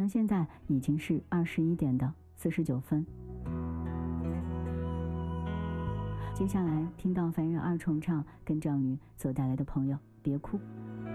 呢，现在已经是21点的49分。接下来听到凡人二重唱跟张宇所带来的《朋友别哭》。